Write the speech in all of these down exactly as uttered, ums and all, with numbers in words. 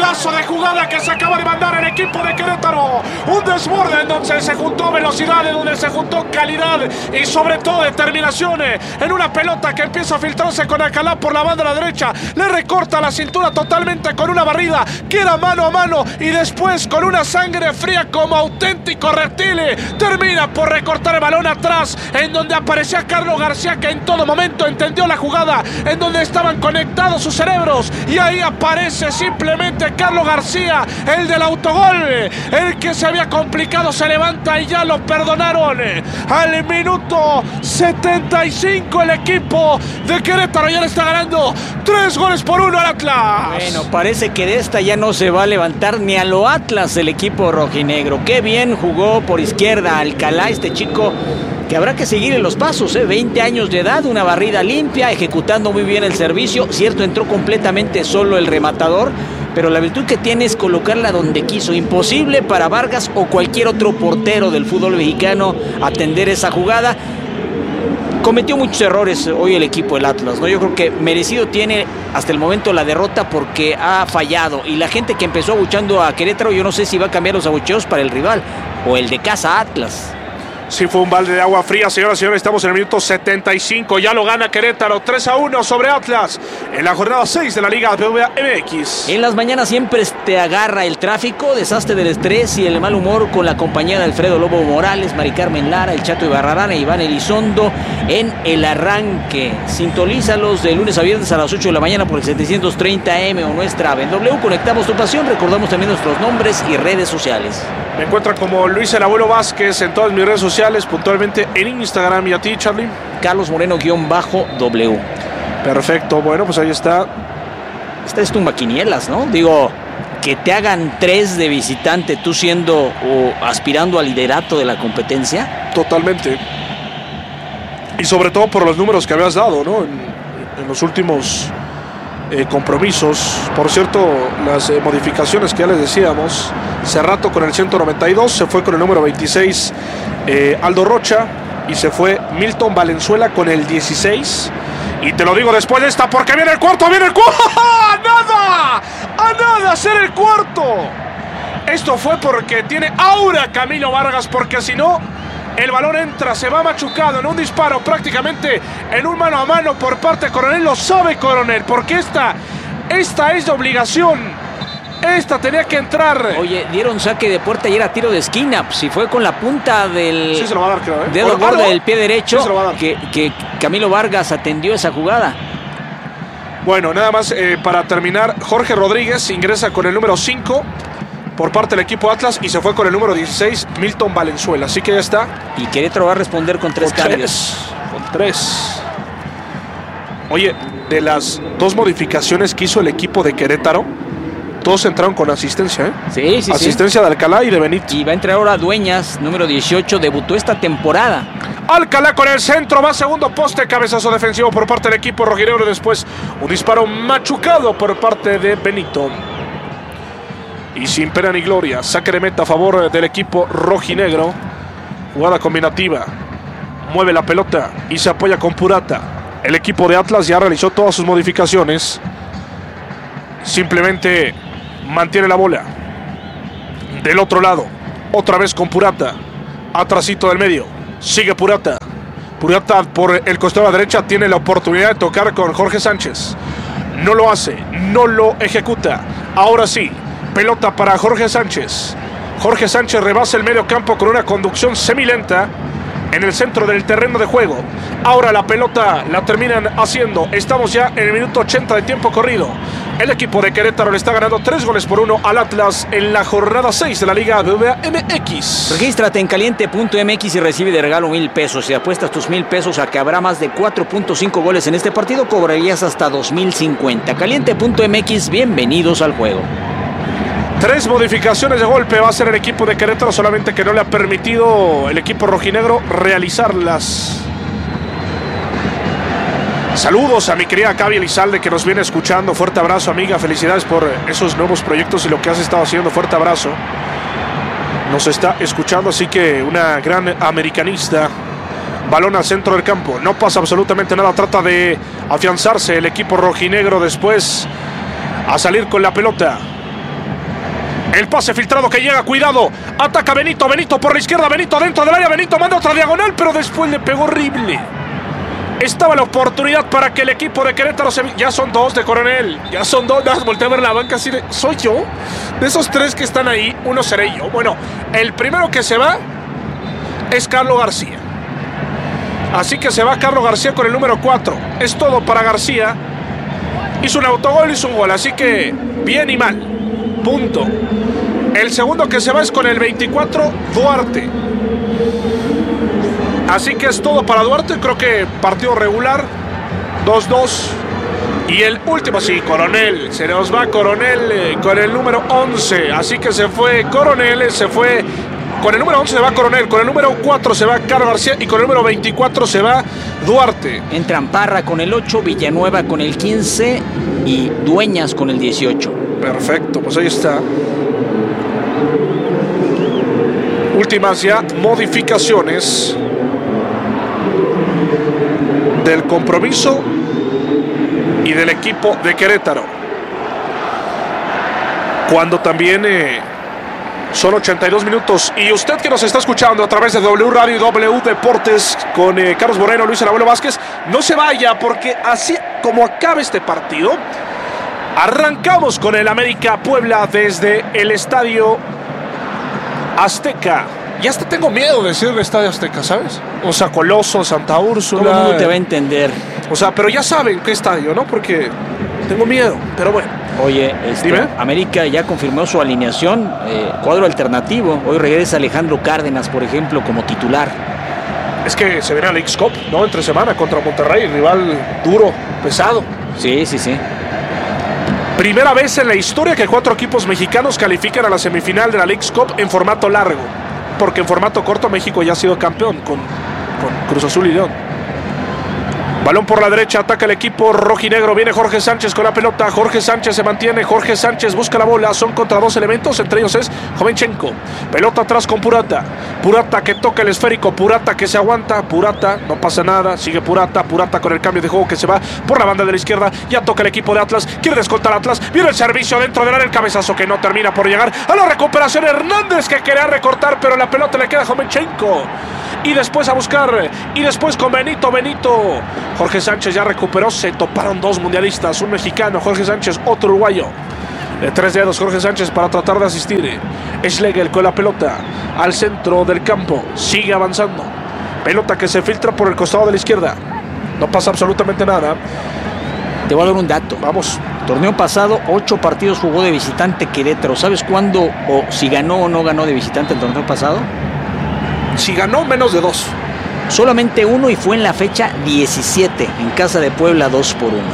Pedazo de jugada que se acaba de mandar el equipo de Querétaro. Un desborde en donde se juntó velocidad, en donde se juntó calidad y sobre todo determinación. En una pelota que empieza a filtrarse con Alcalá por la banda de la derecha. Le recorta la cintura totalmente con una barrida. Queda mano a mano y después con una sangre fría como auténtico reptil. Termina por recortar el balón atrás, en donde aparecía Carlos García, que en todo momento entendió la jugada, en donde estaban conectados sus cerebros. Y ahí aparece simplemente Carlos García, el del autogol, el que se había complicado, se levanta y ya lo perdonaron. Al minuto setenta y cinco el equipo de Querétaro ya le está ganando tres goles por uno al Atlas. Bueno, parece que de esta ya no se va a levantar ni a lo Atlas el equipo rojinegro. Qué bien jugó por izquierda Alcalá, este chico que habrá que seguir en los pasos, ¿eh? veinte años de edad, una barrida limpia, ejecutando muy bien el servicio. Cierto, entró completamente solo el rematador, pero la virtud que tiene es colocarla donde quiso. Imposible para Vargas o cualquier otro portero del fútbol mexicano atender esa jugada. Cometió muchos errores hoy el equipo del Atlas, ¿no? Yo creo que merecido tiene hasta el momento la derrota porque ha fallado. Y la gente que empezó abuchando a Querétaro, yo no sé si va a cambiar los abucheos para el rival o el de casa Atlas. Sí, fue un balde de agua fría, señoras y señores. Estamos en el minuto setenta y cinco. Ya lo gana Querétaro tres a uno sobre Atlas en la jornada seis de la Liga B B V A M X. En las mañanas siempre te agarra el tráfico, desastre del estrés y el mal humor con la compañía de Alfredo Lobo Morales, Mari Carmen Lara, el Chato Ibarrarán e Iván Elizondo en El Arranque. Sintonízalos de lunes a viernes a las ocho de la mañana por el setecientos treinta A M o nuestra app en W. Conectamos tu pasión. Recordamos también nuestros nombres y redes sociales. Me encuentran como Luis el Abuelo Vázquez en todas mis redes sociales, puntualmente en Instagram. ¿Y a ti, Charlie? Carlos Moreno-W. Perfecto, bueno, pues ahí está. Esta es tumba quinielas, ¿no? Digo, que te hagan tres de visitante, tú siendo o aspirando al liderato de la competencia. Totalmente. Y sobre todo por los números que habías dado, ¿no? En, en los últimos eh, compromisos. Por cierto, las eh, modificaciones que ya les decíamos. Cerrato con el ciento noventa y dos, se fue con el número veintiséis eh, Aldo Rocha, y se fue Milton Valenzuela con el dieciséis. Y te lo digo después de esta porque viene el cuarto, viene el cuarto. ¡A nada! ¡A nada hacer el cuarto! Esto fue porque tiene aura Camilo Vargas, porque si no, el balón entra, se va machucado en un disparo prácticamente en un mano a mano por parte de Coronel. Lo sabe Coronel, porque esta, esta es de obligación. Esta tenía que entrar. Oye, dieron saque de puerta y era tiro de esquina. Si fue con la punta del sí, se lo va a dar, creo, ¿eh? dedo gordo del pie derecho, sí, que, que Camilo Vargas atendió esa jugada. Bueno, nada más eh, para terminar, Jorge Rodríguez ingresa con el número cinco por parte del equipo Atlas y se fue con el número dieciséis Milton Valenzuela. Así que ya está. Y Querétaro va a responder con tres con cambios. Tres, con tres. Oye, de las dos modificaciones que hizo el equipo de Querétaro, todos entraron con asistencia, ¿eh? Sí, sí, asistencia sí. de Alcalá y de Benítez. Y va a entrar ahora Dueñas, número dieciocho, debutó esta temporada. Alcalá con el centro, va segundo poste, cabezazo defensivo por parte del equipo rojinegro. Después un disparo machucado por parte de Benito. Y sin pena ni gloria, saque de meta a favor del equipo rojinegro. Jugada combinativa, mueve la pelota y se apoya con Purata. El equipo de Atlas ya realizó todas sus modificaciones. Simplemente mantiene la bola. Del otro lado, otra vez con Purata, atrasito del medio, sigue Purata. Purata por el costado de la derecha tiene la oportunidad de tocar con Jorge Sánchez. No lo hace, no lo ejecuta. Ahora sí, pelota para Jorge Sánchez. Jorge Sánchez rebasa el medio campo con una conducción semilenta en el centro del terreno de juego. Ahora la pelota la terminan haciendo. Estamos ya en el minuto ochenta de tiempo corrido. El equipo de Querétaro le está ganando tres goles por uno al Atlas en la jornada seis de la Liga B B V A M X. Regístrate en caliente punto M X y recibe de regalo mil pesos. Si apuestas tus mil pesos a que habrá más de cuatro punto cinco goles en este partido, cobrarías hasta dos mil cincuenta. caliente punto M X, bienvenidos al juego. Tres modificaciones de golpe va a hacer el equipo de Querétaro, solamente que no le ha permitido el equipo rojinegro realizarlas. Saludos a mi querida Gaby Elizalde, que nos viene escuchando. Fuerte abrazo, amiga. Felicidades por esos nuevos proyectos y lo que has estado haciendo. Fuerte abrazo. Nos está escuchando, así que una gran americanista. Balón al centro del campo. No pasa absolutamente nada. Trata de afianzarse el equipo rojinegro después a salir con la pelota. El pase filtrado que llega, cuidado. Ataca Benito, Benito por la izquierda, Benito dentro del área, Benito manda otra diagonal, pero después le pegó horrible. Estaba la oportunidad para que el equipo de Querétaro se... Ya son dos de Coronel, ya son dos. Volteé a ver la banca así de... ¿Soy yo? De esos tres que están ahí, uno seré yo. Bueno, el primero que se va es Carlos García. Así que se va Carlos García con el número cuatro. Es todo para García. Hizo un autogol, hizo un gol, así que bien y mal. Punto. El segundo que se va es con el veinticuatro, Duarte. Así que es todo para Duarte. Creo que partido regular, dos dos. Y el último, sí, Coronel. Se nos va Coronel eh, con el número once. Así que se fue Coronel, se fue... Con el número once se va Coronel, con el número cuatro se va Carlos García y con el número veinticuatro se va Duarte. Entran Parra con el ocho, Villanueva con el quince y Dueñas con el dieciocho. Perfecto, pues ahí está. Últimas ya modificaciones del compromiso y del equipo de Querétaro. Cuando también eh, son ochenta y dos minutos. Y usted que nos está escuchando a través de W Radio y W Deportes con eh, Carlos Moreno, Luis El Abuelo Vázquez, no se vaya, porque así como acabe este partido, arrancamos con el América Puebla desde el Estadio Azteca. Y hasta tengo miedo de decir el Estadio Azteca, ¿sabes? O sea, Coloso, Santa Úrsula. Todo el mundo te va a entender. O sea, pero ya saben qué estadio, ¿no? Porque tengo miedo, pero bueno. Oye, este, América ya confirmó su alineación, eh, cuadro alternativo. Hoy regresa Alejandro Cárdenas, por ejemplo, como titular. Es que se viene a la X-Cup, ¿no? Entre semana contra Monterrey, rival duro, pesado. Sí, sí, sí. Primera vez en la historia que cuatro equipos mexicanos califican a la semifinal de la Leagues Cup en formato largo. Porque en formato corto México ya ha sido campeón con, con Cruz Azul y León. Balón por la derecha, ataca el equipo rojinegro. Viene Jorge Sánchez con la pelota. Jorge Sánchez se mantiene. Jorge Sánchez busca la bola. Son contra dos elementos, entre ellos es Jovenchenko. Pelota atrás con Purata. Purata que toca el esférico. Purata que se aguanta. Purata, no pasa nada. Sigue Purata. Purata con el cambio de juego que se va por la banda de la izquierda. Ya toca el equipo de Atlas. Quiere descontar Atlas. Viene el servicio dentro del área. El cabezazo que no termina por llegar a la recuperación. Hernández que quería recortar, pero la pelota le queda a Jovenchenko. Y después a buscar. Y después con Benito. Benito. Jorge Sánchez ya recuperó, se toparon dos mundialistas, un mexicano, Jorge Sánchez, otro uruguayo. De tres dedos Jorge Sánchez para tratar de asistir. Schlegel con la pelota al centro del campo, sigue avanzando. Pelota que se filtra por el costado de la izquierda. No pasa absolutamente nada. Te voy a dar un dato. Vamos. Torneo pasado, ocho partidos jugó de visitante Querétaro. ¿Sabes cuándo o si ganó o no ganó de visitante el torneo pasado? Si ganó, menos de dos. Solamente uno y fue en la fecha diecisiete, en casa de Puebla, dos por uno.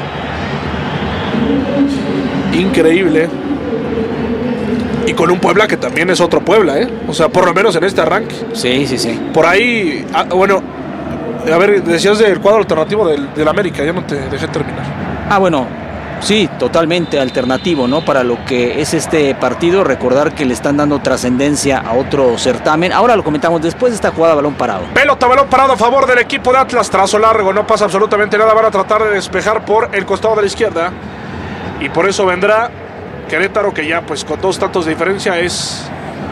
Increíble. Y con un Puebla que también es otro Puebla, ¿eh? O sea, por lo menos en este arranque. Sí, sí, sí. Por ahí, ah, bueno, a ver, decías del cuadro alternativo del, del América, ya no te dejé terminar. Ah, bueno, sí, totalmente alternativo, ¿no? Para lo que es este partido, recordar que le están dando trascendencia a otro certamen. Ahora lo comentamos después de esta jugada, balón parado. Pelota, balón parado a favor del equipo de Atlas, trazo largo, no pasa absolutamente nada, van a tratar de despejar por el costado de la izquierda. Y por eso vendrá Querétaro, que ya pues con dos tantos de diferencia es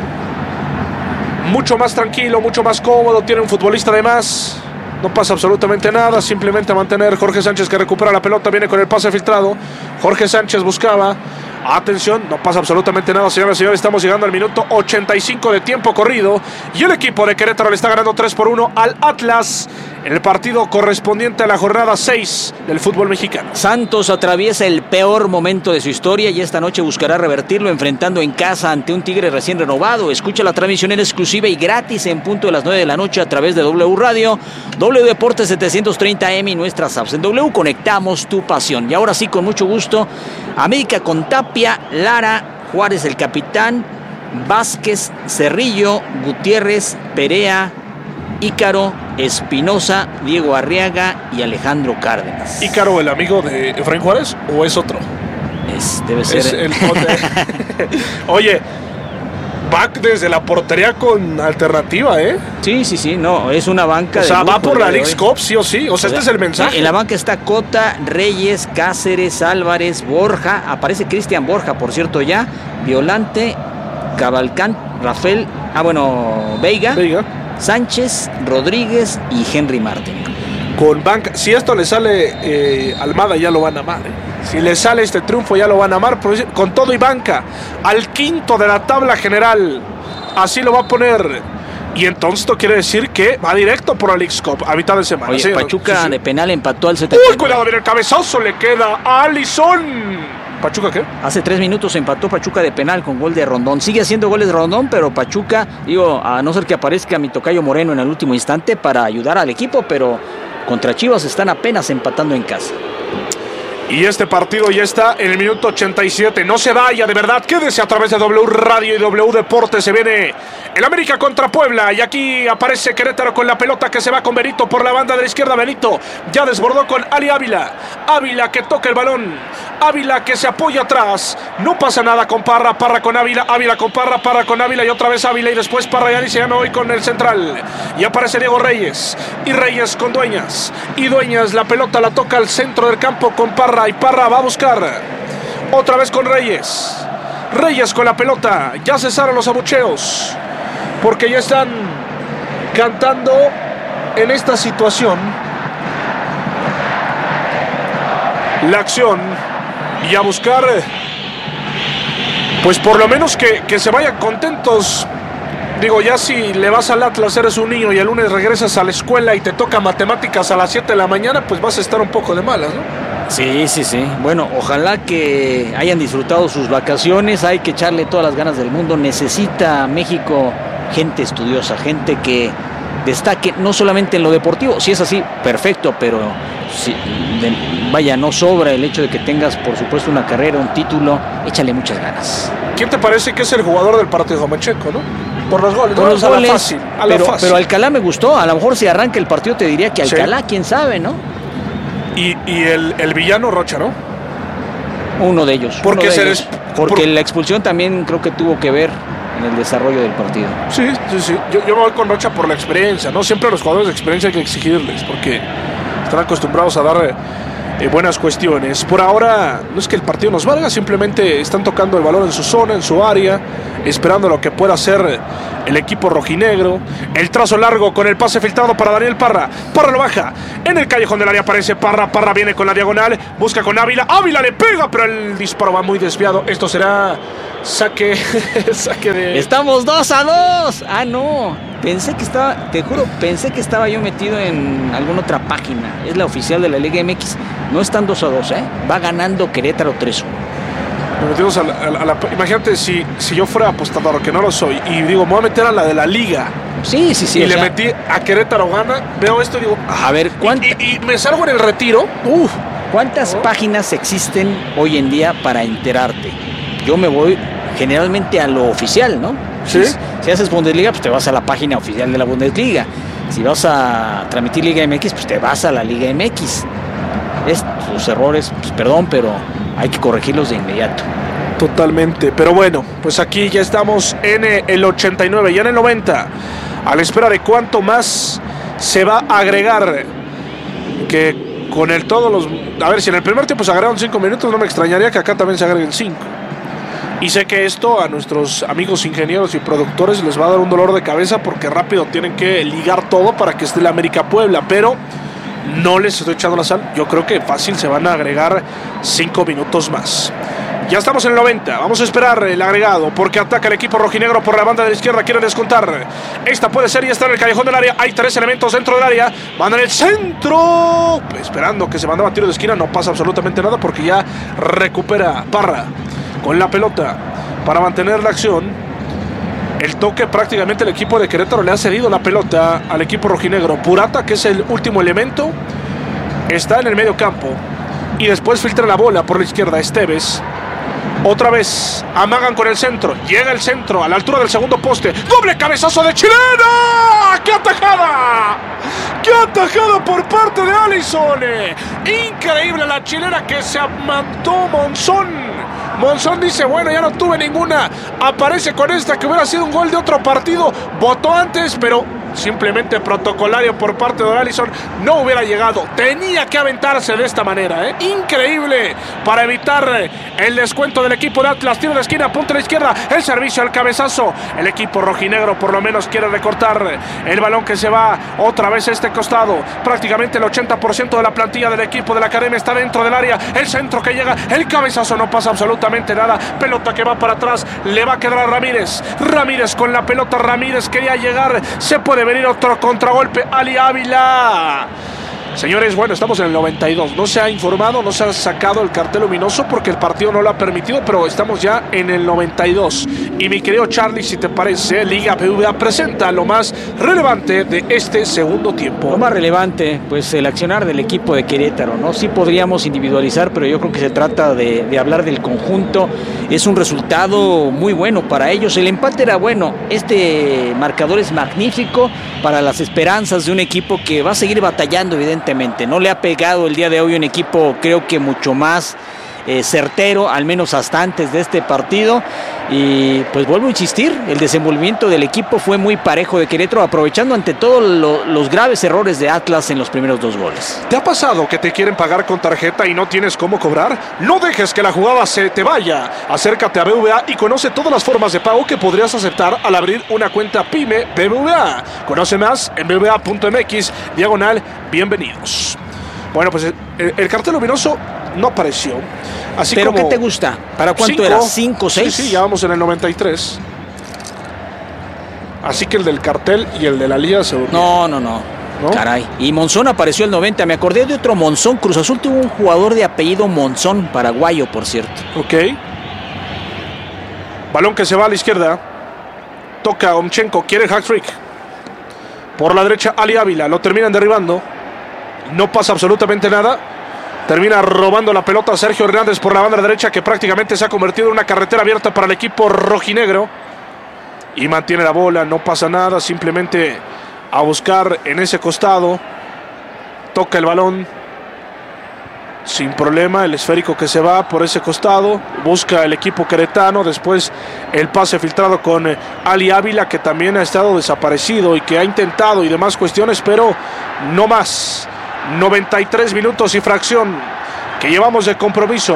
mucho más tranquilo, mucho más cómodo, tiene un futbolista de más. No pasa absolutamente nada, simplemente a mantener. Jorge Sánchez que recupera la pelota, viene con el pase filtrado. Jorge Sánchez buscaba. Atención, no pasa absolutamente nada, señoras y señores. Estamos llegando al minuto ochenta y cinco de tiempo corrido. Y el equipo de Querétaro le está ganando tres por uno al Atlas en el partido correspondiente a la jornada seis del fútbol mexicano. Santos atraviesa el peor momento de su historia y esta noche buscará revertirlo enfrentando en casa ante un Tigre recién renovado. Escucha la transmisión en exclusiva y gratis en punto de las nueve de la noche a través de W Radio, W Deportes setecientos treinta M y nuestras apps. En W conectamos tu pasión. Y ahora sí, con mucho gusto, América con Tapia, Lara, Juárez el capitán, Vázquez, Cerrillo, Gutiérrez, Perea, Ícaro, Espinosa, Diego Arriaga y Alejandro Cárdenas. ¿Ícaro el amigo de Efraín Juárez o es otro? Es, debe ser. Es el... Oye, va desde la portería con alternativa, ¿eh? Sí, sí, sí, no, es una banca. O sea, va por la Leagues Cup, sí o sí. O sea, o sea, este es el mensaje. En la banca está Cota, Reyes, Cáceres, Álvarez, Borja. Aparece Cristian Borja, por cierto, ya. Violante Cavalcán, Rafael, ah bueno, Veiga, Veiga, Sánchez, Rodríguez y Henry Martin. Con banca, si esto le sale eh, Almada ya lo van a amar, ¿eh? Si le sale este triunfo ya lo van a amar, con todo y banca, al quinto de la tabla general, así lo va a poner. Y entonces esto quiere decir que va directo por la Leagues Cup a mitad de semana. Oye, ¿sí? Pachuca sí, sí. de penal empató al setenta. Uy, cuidado, mira el cabezazo, le queda a Alisson. ¿Pachuca qué? Hace tres minutos empató Pachuca de penal con gol de Rondón. Sigue haciendo goles de Rondón, pero Pachuca, digo, a no ser que aparezca mi tocayo Moreno en el último instante para ayudar al equipo, pero contra Chivas están apenas empatando en casa. Y este partido ya está en el minuto ochenta y siete. No se vaya, de verdad, quédese a través de W Radio y W Deportes. Se viene el América contra Puebla. Y aquí aparece Querétaro con la pelota que se va con Benito por la banda de la izquierda. Benito ya desbordó con Ali Ávila. Ávila que toca el balón. Ávila que se apoya atrás. No pasa nada con Parra. Parra con Ávila. Ávila con Parra. Parra con Ávila. Y otra vez Ávila. Y después Parra. Ya dice, ya me voy con el central. Y aparece Diego Reyes. Y Reyes con Dueñas. Y Dueñas la pelota la toca al centro del campo con Parra. Y Parra va a buscar otra vez con Reyes. Reyes con la pelota. Ya cesaron los abucheos porque ya están cantando en esta situación la acción y a buscar, pues por lo menos que, que se vayan contentos. Digo, ya si le vas al Atlas, eres un niño y el lunes regresas a la escuela y te toca matemáticas a las siete de la mañana, pues vas a estar un poco de malas, ¿no? Sí, sí, sí. Bueno, ojalá que hayan disfrutado sus vacaciones. Hay que echarle todas las ganas del mundo. Necesita México gente estudiosa, gente que destaque no solamente en lo deportivo. Si es así, perfecto, pero si, de, vaya, no sobra el hecho de que tengas, por supuesto, una carrera, un título. Échale muchas ganas. ¿Quién te parece que es el jugador del partido? Macheco, ¿no? Por los goles. Por ¿no? los a goles, la fácil, a pero, la fácil. pero Alcalá me gustó. A lo mejor si arranca el partido te diría que Alcalá, sí. Quién sabe, ¿no? Y, y el, el villano Rocha, ¿no? Uno de ellos. Porque, uno de se ellos. les... Porque por... la expulsión también creo que tuvo que ver en el desarrollo del partido. Sí, sí, sí. Yo, yo me voy con Rocha por la experiencia, ¿no? Siempre a los jugadores de experiencia hay que exigirles, porque están acostumbrados a dar eh, buenas cuestiones. Por ahora, no es que el partido nos valga, simplemente están tocando el balón en su zona, en su área, esperando lo que pueda hacer el equipo rojinegro. El trazo largo con el pase filtrado para Daniel Parra. Parra lo baja. En el callejón del área aparece Parra. Parra viene con la diagonal. Busca con Ávila. Ávila le pega, pero el disparo va muy desviado. Esto será saque, saque de... Estamos dos a dos. Ah, no. Pensé que estaba, te juro, pensé que estaba yo metido en alguna otra página. Es la oficial de la Liga M X. No están dos a dos, ¿eh? Va ganando Querétaro tres uno. Metimos a la, a la, a la, imagínate si, si yo fuera apostador, que no lo soy, y digo, me voy a meter a la de la liga. Sí, sí, sí. Y le sea, metí a Querétaro gana, veo esto y digo, a ver, ¿cuánta... y, y, y me salgo en el retiro. Uf. ¿Cuántas ¿Oh? páginas existen hoy en día para enterarte? Yo me voy generalmente a lo oficial, ¿no? ¿Sí? Si, si haces Bundesliga, pues te vas a la página oficial de la Bundesliga. Si vas a transmitir Liga M X, pues te vas a la Liga M X. Es, sus errores, pues perdón, pero hay que corregirlos de inmediato. Totalmente, pero bueno, pues aquí ya estamos en el ochenta y nueve, ya en el noventa, a la espera de cuánto más se va a agregar, que con el todos los... A ver, si en el primer tiempo se agregaron cinco minutos, no me extrañaría que acá también se agreguen cinco. Y sé que esto a nuestros amigos ingenieros y productores les va a dar un dolor de cabeza porque rápido tienen que ligar todo para que esté la América Puebla, pero... no les estoy echando la sal. Yo creo que fácil se van a agregar cinco minutos más. Ya estamos en el noventa. Vamos a esperar el agregado porque ataca el equipo rojinegro por la banda de la izquierda. Quieren descontar. Esta puede ser y está en el callejón del área. Hay tres elementos dentro del área. Van en el centro. Esperando que se mandaba tiro de esquina. No pasa absolutamente nada porque ya recupera Parra con la pelota para mantener la acción. El toque, prácticamente el equipo de Querétaro le ha cedido la pelota al equipo rojinegro. Purata, que es el último elemento, está en el medio campo. Y después filtra la bola por la izquierda. Esteves. Otra vez amagan con el centro. Llega el centro a la altura del segundo poste. ¡Doble cabezazo de chilena! ¡Qué atajada! ¡Qué atajada por parte de Alisson! Increíble la chilena que se amantó Monzón. Monzón dice, bueno, ya no tuve ninguna. Aparece con esta que hubiera sido un gol de otro partido. Votó antes, pero simplemente protocolario por parte de Alisson, no hubiera llegado. Tenía que aventarse de esta manera, ¿eh? Increíble, para evitar el descuento del equipo de Atlas. Tiro de esquina, punta a la izquierda, el servicio, el cabezazo. El equipo rojinegro por lo menos quiere recortar el balón que se va otra vez a este costado. Prácticamente el ochenta por ciento de la plantilla del equipo de la academia está dentro del área. El centro que llega, el cabezazo, no pasa absolutamente nada. Pelota que va para atrás, le va a quedar a Ramírez. Ramírez con la pelota, Ramírez quería llegar, se puede venir otro contragolpe. Ali Ávila. Señores, bueno, estamos en el noventa y dos. No se ha informado, no se ha sacado el cartel luminoso porque el partido no lo ha permitido, pero estamos ya en el noventa y dos. Y mi querido Charlie, si te parece, Liga B B V A presenta lo más relevante de este segundo tiempo. Lo más relevante, pues el accionar del equipo de Querétaro, ¿no? Sí podríamos individualizar, pero yo creo que se trata de, de hablar del conjunto. Es un resultado muy bueno para ellos. El empate era bueno. Este marcador es magnífico para las esperanzas de un equipo que va a seguir batallando, evidentemente. No le ha pegado el día de hoy un equipo, creo que mucho más eh, certero, al menos hasta antes de este partido. Y pues vuelvo a insistir, el desenvolvimiento del equipo fue muy parejo de Querétaro, aprovechando ante todo lo, los graves errores de Atlas en los primeros dos goles. ¿Te ha pasado que te quieren pagar con tarjeta y no tienes cómo cobrar? No dejes que la jugada se te vaya. Acércate a B B V A y conoce todas las formas de pago que podrías aceptar al abrir una cuenta PYME B B V A. Conoce más en b b v a punto m x diagonal bienvenidos. Bueno, pues el, el cartel luminoso no apareció. Así ¿Pero como qué te gusta? ¿Para cuánto cinco, era? ¿cinco, seis? Sí, sí, ya vamos en el noventa y tres. Así que el del cartel y el de la liga se durmió. No, no, no, ¿No? Caray. Y Monzón apareció el noventa. Me acordé de otro Monzón. Cruz Azul tuvo un jugador de apellido Monzón, paraguayo, por cierto. Ok. Balón que se va a la izquierda. Toca Omchenko, quiere el hat-trick. Por la derecha, Ali Ávila. Lo terminan derribando. No pasa absolutamente nada. Termina robando la pelota Sergio Hernández por la banda derecha, que prácticamente se ha convertido en una carretera abierta para el equipo rojinegro. Y mantiene la bola, no pasa nada, simplemente a buscar en ese costado. Toca el balón sin problema, el esférico que se va por ese costado. Busca el equipo queretano, después el pase filtrado con Ali Ávila, que también ha estado desaparecido y que ha intentado y demás cuestiones, pero no más. noventa y tres minutos y fracción que llevamos de compromiso.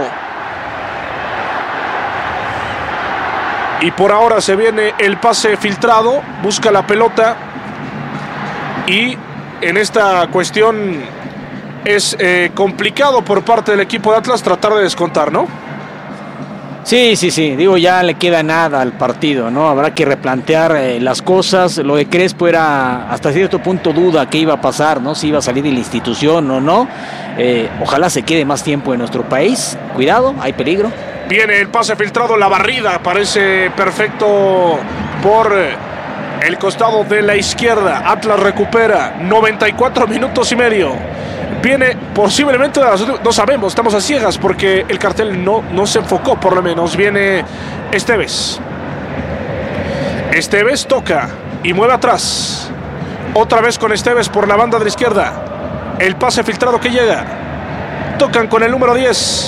Y por ahora se viene el pase filtrado, busca la pelota. Y en esta cuestión es eh, complicado por parte del equipo de Atlas tratar de descontar, ¿no? Sí, sí, sí, digo, ya le queda nada al partido, ¿no? Habrá que replantear eh, las cosas. Lo de Crespo era hasta cierto punto duda qué iba a pasar, ¿no? Si iba a salir de la institución o no. Eh, ojalá se quede más tiempo en nuestro país. Cuidado, hay peligro. Viene el pase filtrado, la barrida parece perfecto por el costado de la izquierda. Atlas recupera, noventa y cuatro minutos y medio. Viene posiblemente, no sabemos, estamos a ciegas porque el cartel no, no se enfocó, por lo menos. Viene Esteves. Esteves toca y mueve atrás. Otra vez con Esteves por la banda de la izquierda. El pase filtrado que llega. Tocan con el número diez.